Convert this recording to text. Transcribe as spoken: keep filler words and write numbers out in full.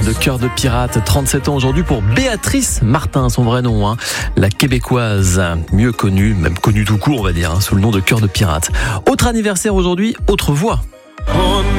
de Cœur de Pirate. trente-sept ans aujourd'hui pour Béatrice Martin, son vrai nom, hein. La québécoise, mieux connue, même connue tout court on va dire, hein, sous le nom de Cœur de Pirate. Autre anniversaire aujourd'hui, autre voix.